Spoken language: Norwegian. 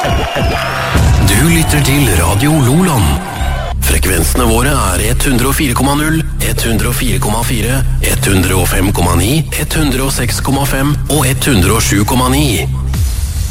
Du lytter til Radio Loland. Frekvensene våre er 104,0, 104,4, 105,9, 106,5 og 107,9.